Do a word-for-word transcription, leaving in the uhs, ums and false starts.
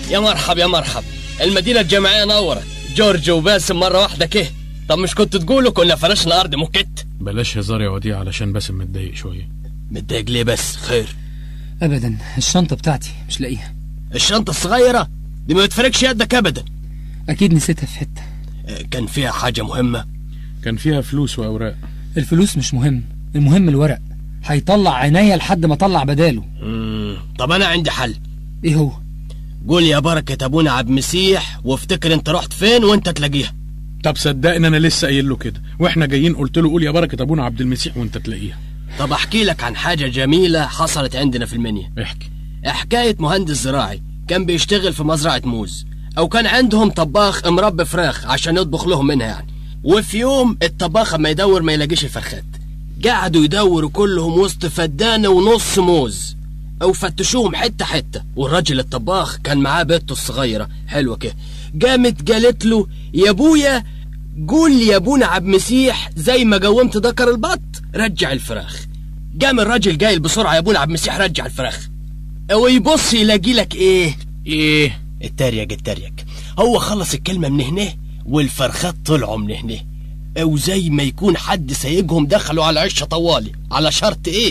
يا مرحب يا مرحب، المدينة الجامعية نورت. جورج وباسم مرة واحدة كه. طب مش كنت تقولوا كنا فرشنا أرض موكيت؟ بلاش هزار يا وديع علشان باسم متضايق شوية. متضايق ليه بس؟ خير؟ أبدا، الشنطة بتاعتي مش لاقيها. الشنطة الصغيرة دي ما بتفرقش يدك أبدا. أكيد نسيتها في حتة. كان فيها حاجة مهمة؟ كان فيها فلوس وأوراق. الفلوس مش مهم، المهم الورق. هيطلع عينيا لحد ما طلع بداله. مم. طب أنا عندي حل. إيه هو؟ قول يا بركة أبونا عبد المسيح وافتكر أنت رحت فين وأنت تلاقيها. طب صدقني أنا لسه قايل له كده، وإحنا جايين قلت له قول يا بركة أبونا عبد المسيح وأنت تلاقيها. طب أحكي لك عن حاجة جميلة حصلت عندنا في المنيا. احكي. حكاية مهندس زراعي كان بيشتغل في مزرعة موز، أو كان عندهم طباخ مربي فراخ عشان يطبخ لهم منها يعني. وفي يوم الطباخ ما يدور ما يلاقيش الفرخات، قعدوا يدوروا كلهم وسط فدانة ونص موز، أو فتشوهم حتة حتة. والراجل الطباخ كان معاه بنته الصغيرة حلوة كده، قامت قالت له يا ابويا قول لي يا ابونا عبد المسيح زي ما قومت ذكر البط رجع الفراخ. قام الراجل قايل بسرعة يا ابونا عبد المسيح رجع الفراخ، ويبص يلاقي لك ايه ايه التريق التريق. هو خلص الكلمة من هنا والفرخات طلعوا من هنا، وزي ما يكون حد سايقهم دخلوا على عشة طوالي على شرط ايه